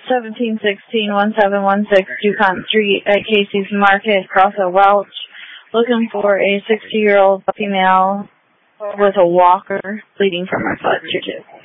1716-1716 DuPont Street at Casey's Market, Crossville, Welch. Looking for a 60-year-old female with a walker bleeding from her foot.